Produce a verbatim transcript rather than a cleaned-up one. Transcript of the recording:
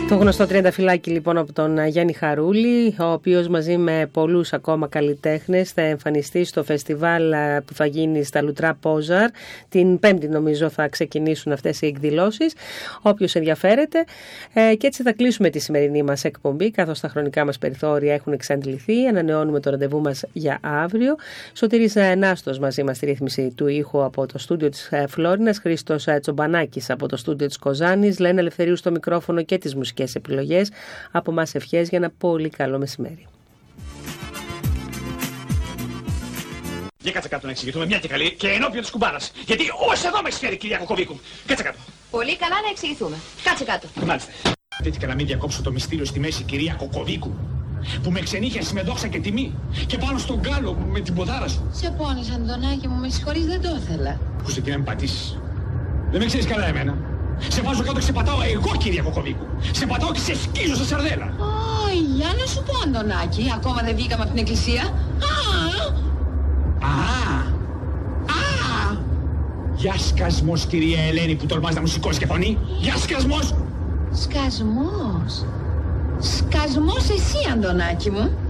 Το γνωστό τριανταφυλάκι λοιπόν από τον Γιάννη Χαρούλη, ο οποίος μαζί με πολλούς ακόμα καλλιτέχνες θα εμφανιστεί στο φεστιβάλ που θα γίνει στα Λουτρά Πόζαρ. Την Πέμπτη νομίζω θα ξεκινήσουν αυτές οι εκδηλώσεις, όποιος ενδιαφέρεται. Ε, και έτσι θα κλείσουμε τη σημερινή μας εκπομπή, καθώς τα χρονικά μας περιθώρια έχουν εξαντληθεί. Ανανεώνουμε το ραντεβού μας για αύριο. Σωτήρης Νάστος μαζί μας στη ρύθμιση του ήχου από το στούντιο της Φλόρινας, Χρήστος Τσομπανάκης από το στούντιο της Κοζάνης, Λένα Ελευθερίου στο μικρόφωνο και τις μουσικές επιλογές. Από μας ευχές για ένα πολύ καλό μεσημέρι. Για κάτσε κάτω να εξηγηθούμε μια και καλή και ενώπιον της κουμπάρας. Γιατί ως εδώ με σφαίρει, κυρία Κοκοβίκου. Κάτσε κάτω. Πολύ καλά να εξηγηθούμε. Κάτσε κάτω. Μάλιστα. Τέτοικα να μην διακόψω το μυστήριο στη μέση, κυρία Κοκοβίκου. Που με ξενύχιασε με δόξα και τιμή. Και πάνω στον γκάλο με την ποδάρα σου. Σε πόνες, Αντωνάκη μου, με συγχωρείς, δεν το ήθελα. Ακούσε εκεί να με πατήσεις. Δεν με ξέρεις καλά εμένα. Σε βάζω κάτω και σε πατάω εγώ, κυρία Κοκοβίκου. Σε πατάω και σε σκίζω σε σαρδέλα. Ω, για να σου πω, Αντωνάκη, ακόμα δεν βγήκαμε από την εκκλησία. Α! Α! Α! Για σκασμός, κυρία Ελένη, που τολμάς να μου σηκώσει και φωνή. Για σκασμός. Σκασμός. Σκασμός εσύ, Αντωνάκη μου.